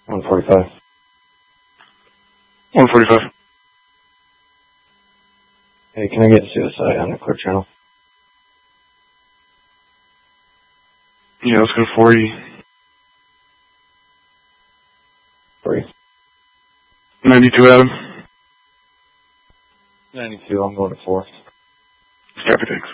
145. 145. Hey, can I get suicide on the clear channel? Yeah, let's go 40. 3. 92, Adam. 92, I'm going to 4. Copy, thanks.